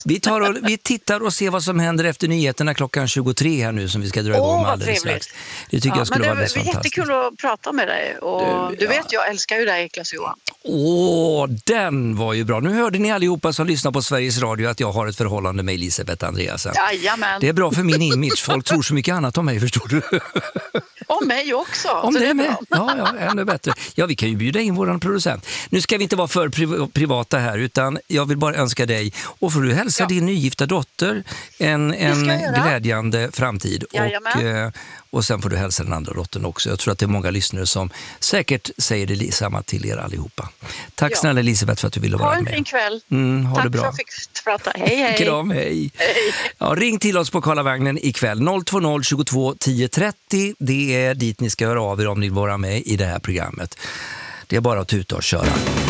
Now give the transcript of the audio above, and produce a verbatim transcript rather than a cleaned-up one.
Vi, tar och, vi tittar och ser vad som händer efter nyheterna klockan tjugotre här nu som vi ska dra igång Åh, med vad alldeles trevligt. strax. Det tycker Ja, jag skulle men det vara alldeles är fantastiskt. jättekul att prata med dig. Och Du, du ja. vet, jag älskar ju dig, Niklas Johan. Åh, den var ju bra. Nu hörde ni allihopa som lyssnar på Sveriges Radio att jag har ett förhållande med Elisabeth Andreasen. Jajamän. Det är bra för min image. Folk tror så mycket annat om mig, förstår du? Om mig också. Om så det det är är med. bra. Ja, ja, ännu bättre. Ja, vi kan ju bjuda in våran producent. Nu ska vi inte vara för priv- privata här, utan jag vill bara önska dig, och får du hälsa Ja. din nygifta dotter en, en jag göra. glädjande framtid. Och, Jajamän. eh, och sen får du hälsa den andra dottern också. Jag tror att det är många lyssnare som säkert säger det samma till er allihopa. Tack Ja. snälla Elisabeth för att du ville Ha vara en med. fin kväll. Mm, ha Tack det bra. för att jag fick prata. Hej, hej. Kram, hej. Hej. Ja, ring till oss på Karlavagnen ikväll. noll två noll tjugotvå tio trettio. Det är dit ni ska höra av er om ni vill vara med i det här programmet. Det är bara att tuta och köra.